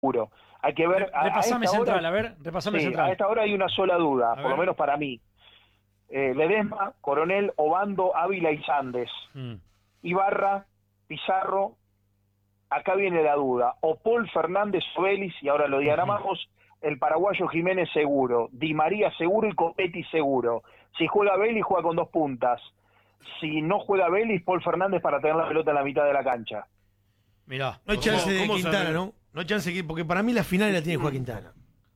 seguro. Hay que ver... Repasame Central, repasame sí, Central. A esta hora hay una sola duda, por lo menos para mí. Ledesma, Coronel, Obando, Ávila y Sandes. Ibarra, Pizarro, acá viene la duda. O Paul Fernández o Vélez, y ahora lo diagramamos, el paraguayo Jiménez seguro, Di María seguro y Copetti seguro. Si juega Vélez, juega con 2 puntas. Si no juega Vélez, Paul Fernández para tener la pelota en la mitad de la cancha. Mirá, no hay chance de Quintana, ¿no? No hay chance que, porque para mí la final la tiene que jugar Quintana.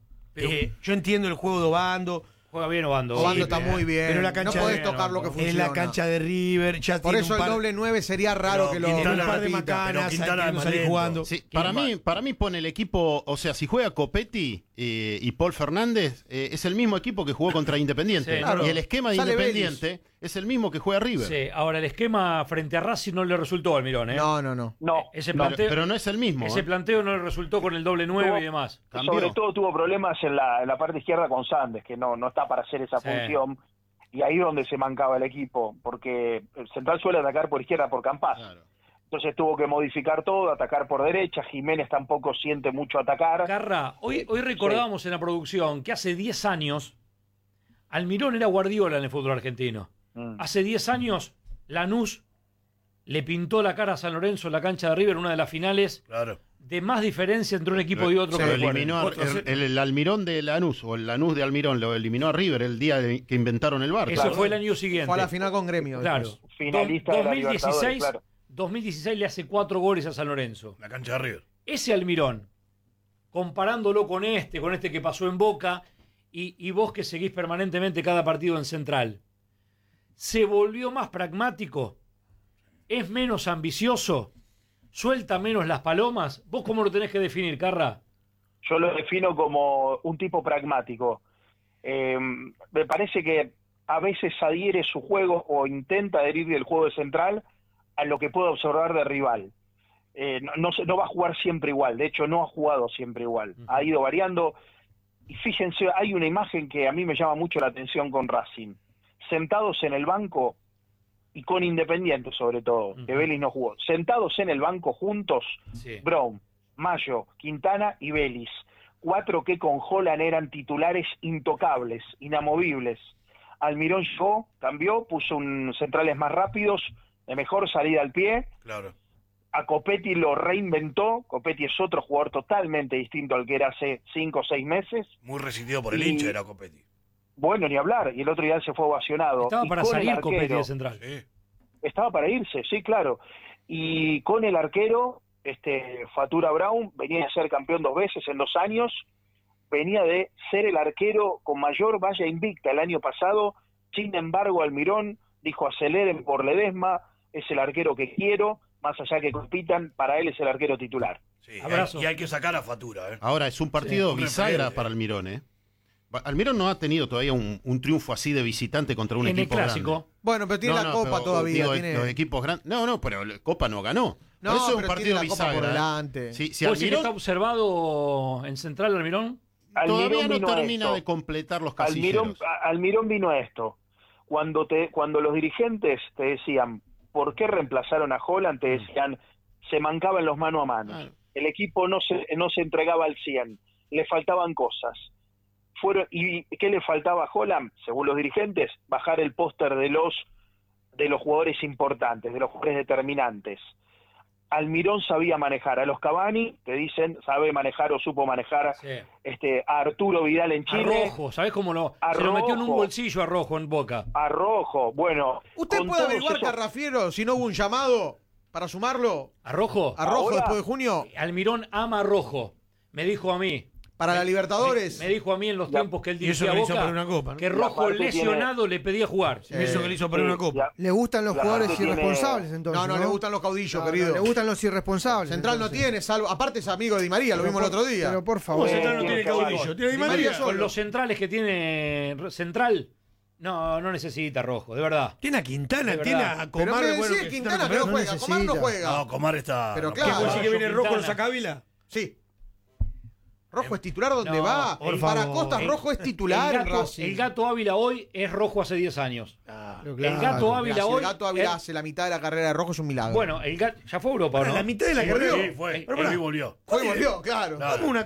Yo entiendo el juego de Obando. Juega bien Obando. Obando está muy bien. Pero la cancha no podés tocar lo que funciona. En la cancha de River. Ya por eso el doble 9 sería raro que lo Quintana, un par de macanas, Quintana no salir jugando. Sí, para mí pone el equipo, o sea, si juega Copetti y Paul Fernández, es el mismo equipo que jugó contra Independiente. Sí, claro. Y el esquema de Sale Independiente Vélez. es el mismo que juega River. Sí, ahora el esquema frente a Racing no le resultó al Almirón, ¿eh? No. Ese no, planteo, pero no es el mismo. Ese planteo no le resultó con el doble 9 y demás. Cambió. Sobre todo tuvo problemas en la parte izquierda con Sandes, que no está para hacer esa función. Y ahí es donde se mancaba el equipo, porque el Central suele atacar por izquierda por Campás. Claro. Entonces tuvo que modificar todo, atacar por derecha. Jiménez tampoco siente mucho atacar. Carra, hoy recordábamos en la producción que hace 10 años Almirón era Guardiola en el fútbol argentino. Hace 10 años Lanús le pintó la cara a San Lorenzo en la cancha de River, una de las finales de más diferencia entre un equipo y otro. Se que lo eliminó el Almirón de Lanús, o el Lanús de Almirón, lo eliminó a River el día que inventaron el VAR. Eso fue el año siguiente. Fue a la final con Gremio. Claro. Finalista de la Libertadores, claro. 2016 le hace 4 goles a San Lorenzo. La cancha de River. Ese Almirón, comparándolo con este que pasó en Boca, y vos que seguís permanentemente cada partido en Central, ¿se volvió más pragmático? ¿Es menos ambicioso? ¿Suelta menos las palomas? ¿Vos cómo lo tenés que definir, Carra? Yo lo defino como un tipo pragmático. Me parece que a veces adhiere su juego o intenta adherir del juego de Central a lo que puede observar de rival. No va a jugar siempre igual, de hecho no ha jugado siempre igual, ha ido variando. Y fíjense, hay una imagen que a mí me llama mucho la atención con Racing. Sentados en el banco, y con Independiente sobre todo, que Vélez no jugó, sentados en el banco juntos, Brown, Mayo, Quintana y Vélez. 4 que con Holland eran titulares intocables, inamovibles. Almirón llegó, cambió, puso centrales más rápidos, de mejor salida al pie. Claro. A Copetti lo reinventó. Copetti es otro jugador totalmente distinto al que era hace 5 o 6 meses. Muy resistido por el hincha era Copetti. Bueno, ni hablar, y el otro día se fue ovacionado. Estaba para salir Copetti de Central. Sí. Estaba para irse, sí, claro. Y con el arquero, Fatura Brown, venía de ser campeón 2 veces en 2 años, venía de ser el arquero con mayor valla invicta el año pasado. Sin embargo, Almirón dijo: aceleren por Ledesma, es el arquero que quiero, más allá que compitan, para él es el arquero titular. Sí, abrazo. y hay que sacar a Fatura. Ahora es un partido bisagra para Almirón. Almirón no ha tenido todavía un triunfo así de visitante contra un en equipo el clásico. grande. Bueno, pero tiene la Copa todavía. Los equipos grandes. No, pero la Copa no ganó. No, por eso es un pero partido tiene la Copa bisagra. por delante. Si ¿Vos decís que Almirón está observado en Central Almirón? todavía no vino a termina esto. de completar los casilleros. Almirón vino a esto. Cuando los dirigentes te decían ¿por qué reemplazaron a Holland? Te decían, se mancaban los mano a mano. El equipo no se entregaba al 100, le faltaban cosas. ¿Y qué le faltaba a Holland? Según los dirigentes, bajar el póster de los jugadores importantes, de los jugadores determinantes. Almirón sabía manejar a los Cavani, te dicen, sabe manejar o supo manejar a Arturo Vidal en Chile. A Rojo, ¿sabés cómo se lo metió en un bolsillo a Rojo en Boca? A Rojo, bueno. ¿Usted puede averiguar, Carrafiero, si no hubo un llamado para sumarlo? ¿A Rojo? ¿A Rojo después de junio? Almirón ama a Rojo, me dijo a mí. Para la Libertadores. Me dijo a mí en los tiempos que él dirigía que Boca hizo para una copa, ¿no? que Rojo lesionado le pedía jugar. Eso que le hizo para una copa. Le gustan los jugadores irresponsables, entonces. No, le gustan los caudillos, querido. Le gustan los irresponsables. Central entonces. no tiene, salvo. Aparte es amigo de Di María, lo vimos el otro día. Pero por favor. Central no tiene caudillo. Tiene Di María. Con los centrales que tiene Central, no necesita Rojo, de verdad. Tiene a Quintana, tiene a Pero Comar. me decía Quintana que no juega. Comar no juega. No, Comar está. Pero ¿Qué claro. puede decir que viene Quintana. Rojo lo saca Ávila? Sí. Rojo es titular donde No, va. por Para favor. Costas, Rojo es titular. en Racing. El Gato Ávila hoy es Rojo hace 10 años. Pero El claro. Gato Mirá, Ávila si hoy. el Gato Ávila hace la mitad de la carrera de Rojo es un milagro. Bueno, el Gato ya fue a Europa, ¿no? La mitad de la Sí, carrera. Sí, fue. Pero pará. Él volvió. Hoy volvió, claro. Claro. ¿Cómo una